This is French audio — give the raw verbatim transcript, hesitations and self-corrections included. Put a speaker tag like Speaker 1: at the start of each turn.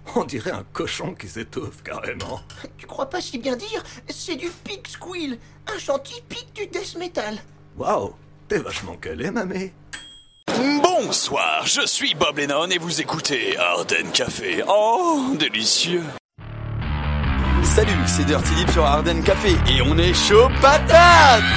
Speaker 1: On dirait un cochon qui s'étouffe carrément.
Speaker 2: Tu crois pas si bien dire? C'est du Pig Squeal, un chant typique du death metal.
Speaker 1: Waouh, t'es vachement calé, mamé.
Speaker 3: Bonsoir, je suis Bob Lennon et vous écoutez Ardennes Café. Oh, délicieux. Salut, c'est Dirty Lip sur Ardennes Café et on est chaud patate.